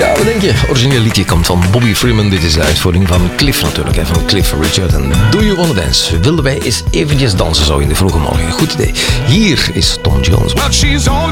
Ja, wat denk je? Origineel liedje komt van Bobby Freeman. Dit is de uitvoering van Cliff natuurlijk, hè, van Cliff Richard. En Do You Wanna Dance? Wilden wij eens eventjes dansen zo in de vroege morgen? Goed idee. Hier is Tom Jones.